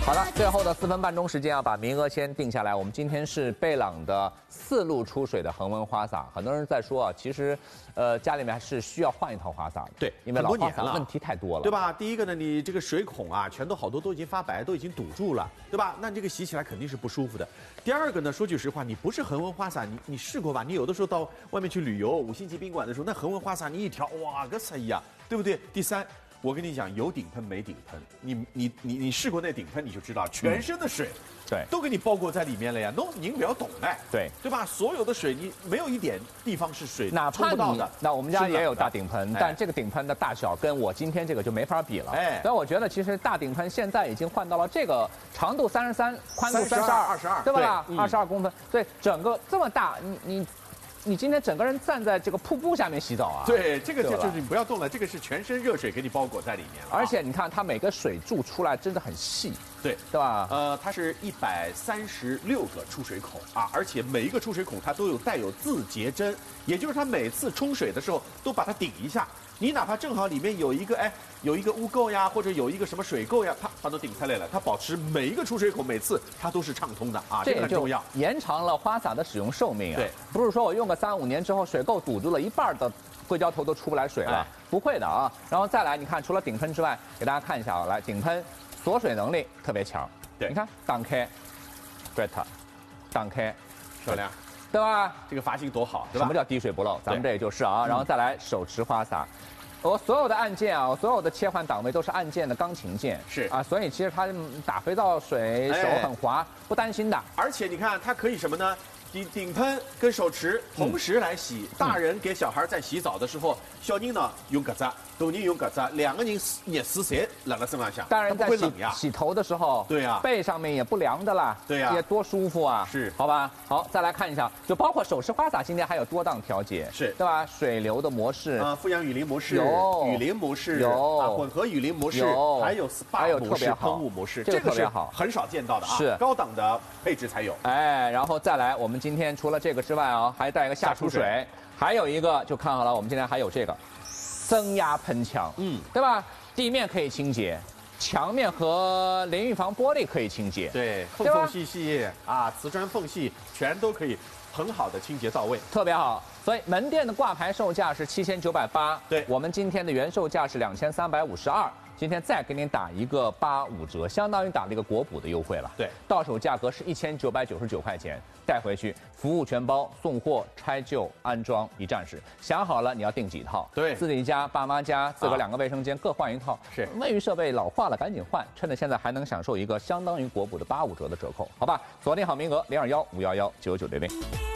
好了，最后的4分半钟时间啊，把名额先定下来。我们今天是贝朗的4路出水的恒温花洒。很多人在说啊，其实，家里面还是需要换一套花洒的。 对， 因为老花洒问题太多了， 对吧？第一个呢，你这个水孔啊，全都好多都已经发白，都已经堵住了，对吧？那你这个洗起来肯定是不舒服的。第二个呢，说句实话，你不是恒温花洒，你试过吧？你有的时候到外面去旅游，5星级宾馆的时候，那恒温花洒你一调，哇，个啥呀，对不对？第三。我跟你讲，有顶喷没顶喷，你试过那顶喷你就知道，全身的水， 对， 都给你包裹在里面了呀。您不要懂哎， 对吧？所有的水你没有一点地方是水哪怕不到的。 那我们家也有大顶喷，但这个顶喷的大小跟我今天这个就没法比了。所以我觉得其实大顶喷现在已经换到了这个长度33，宽度32，对吧？22公分，所以整个这么大，你今天整个人站在这个瀑布下面洗澡啊？ 对，这个就是你不要动了，这个是全身热水给你包裹在里面了。 而且你看它每个水柱出来真的很细， 对吧？ 它是136个出水孔啊，而且每一个出水孔它都有带有自节针，也就是它每次冲水的时候都把它顶一下。你哪怕正好里面有一个污垢呀，或者有一个什么水垢呀，它都顶开来了，它保持每一个出水口每次它都是畅通的啊，这个很重要， 延长了花洒的使用寿命啊。 对， 不是说我用个3、5年之后水垢堵住了一半的硅胶头都出不来水了，不会的啊。然后再来，你看除了顶喷之外，给大家看一下啊，来顶喷锁水能力特别强， 对， 你看挡开 ，great， 挡开， 漂亮。 对吧？ 这个阀性多好，对吧？ 什么叫滴水不漏？咱们这也就是啊，然后再来手持花洒，我所有的按键啊，我所有的切换档位都是按键的钢琴键， 是啊，所以其实它打肥皂水手很滑，不担心的。 而且你看它可以什么呢？顶喷跟手持同时来洗，大人给小孩在洗澡的时候，小人呢用搿只，大人用搿只，两个人热水侪冷在身上下， 大人在洗头的时候， 对呀， 背上面也不凉的啦， 对呀， 也多舒服啊， 是， 好吧？好，再来看一下，就包括手持花洒，今天还有多档调节， 是， 对吧？水流的模式， 富氧雨淋模式，雨淋模式， 有混合雨淋模式，还有 SPA 模式，喷雾模式， 这个特别好， 很少见到的啊， 是高档的配置才有。 哎，然后再来，我们今天除了这个之外啊，还带一个下出水，还有一个就看好了，我们今天还有这个增压喷枪，对吧？地面可以清洁，墙面和淋浴房玻璃可以清洁， 对，缝隙隙啊，瓷砖缝隙全都可以很好的清洁到位， 特别好。所以门店的挂牌售价是7980， 对， 我们今天的原售价是2352。今天再给您打一个85折，相当于打了一个国补的优惠了。 对， 到手价格是1999块钱，带回去服务全包，送货、拆旧、安装一站式。想好了你要订几套？ 对， 自己家、爸妈家、自个2个卫生间各换一套。 是， 卫浴设备老化了赶紧换，趁着现在还能享受一个相当于国补的85折的折扣，好吧？锁定好名额，021-511-9900。